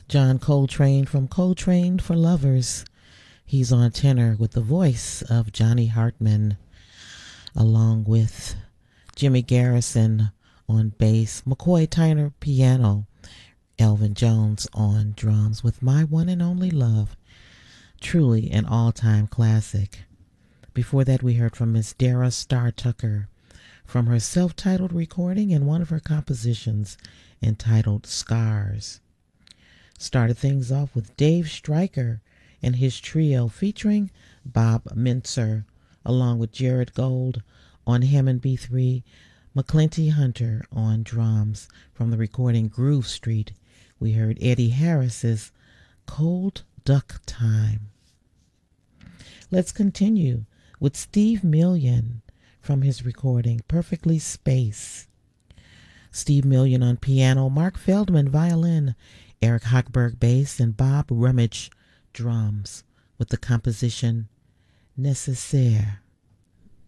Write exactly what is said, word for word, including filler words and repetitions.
John Coltrane from Coltrane for Lovers. He's on tenor with the voice of Johnny Hartman, along with Jimmy Garrison on bass, McCoy Tyner piano, Elvin Jones on drums with My One and Only Love. Truly an all-time classic. Before that, we heard from Miss Dara Star Tucker from her self-titled recording and one of her compositions entitled Scars. Started things off with Dave Stryker and his trio featuring Bob Mintzer along with Jared Gold on Hammond B three, McClinty Hunter on drums. From the recording Groove Street, we heard Eddie Harris's Cold Duck Time. Let's continue with Steve Million from his recording Perfectly Space. Steve Million on piano, Mark Feldman violin, Eric Hochberg bass, and Bob Rummage drums with the composition Nécessaire.